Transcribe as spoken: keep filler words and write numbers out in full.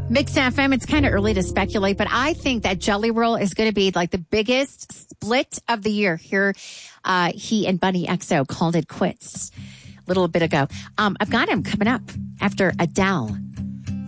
Mix F M, it's kind of early to speculate, but I think that Jelly Roll is going to be like the biggest split of the year. Here, uh, he and Bunny X O called it quits a little bit ago. Um, I've got him coming up after Adele.